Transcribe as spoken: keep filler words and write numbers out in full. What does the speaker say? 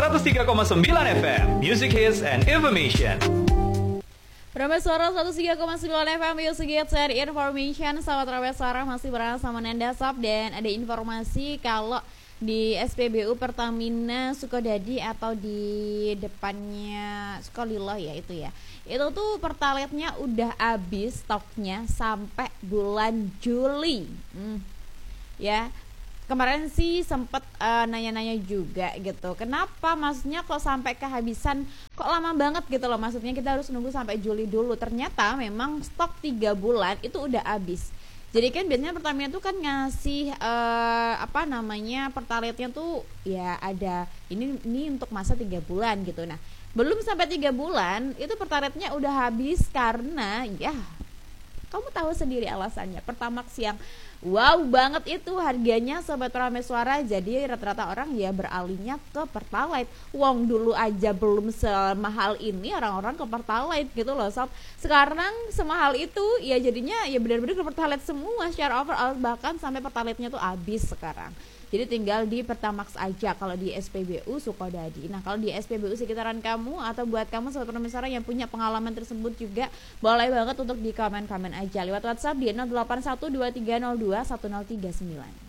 seratus tiga koma sembilan F M Music Hits and Information. Ramai Suara seratus tiga koma sembilan F M Music Hits and Information. Sahabat Ramai Suara masih bersama Nanda Sop. Dan ada informasi kalau di S P B U Pertamina Sukodadi atau di depannya Sukolilo ya itu ya, itu tuh pertalitnya udah habis stoknya sampai bulan Juli. hmm. Ya kemarin sih sempet uh, nanya-nanya juga gitu, kenapa maksudnya kok sampai kehabisan, kok lama banget gitu loh, maksudnya kita harus nunggu sampai Juli dulu. Ternyata memang stok tiga bulan itu udah habis. Jadi kan biasanya Pertamina tuh kan ngasih uh, apa namanya pertalitnya tuh ya ada ini ini untuk masa tiga bulan gitu. Nah belum sampai tiga bulan itu pertalitnya udah habis karena ya kamu tahu sendiri alasannya, Pertamax yang wow banget itu harganya Sobat Ramai Suara. Jadi rata-rata orang ya beralihnya ke Pertalite. Wong dulu aja belum semahal ini orang-orang ke Pertalite gitu loh Sob. Sekarang semahal itu ya jadinya ya benar-benar ke Pertalite semua secara overall. Bahkan sampai Pertalite-nya tuh habis sekarang. Jadi tinggal di Pertamax aja kalau di S P B U Sukodadi. Nah kalau di S P B U sekitaran kamu atau buat kamu Sobat Ramai Suara yang punya pengalaman tersebut juga boleh banget untuk di komen-komen aja lewat WhatsApp di nol delapan satu dua tiga nol dua satu nol tiga sembilan.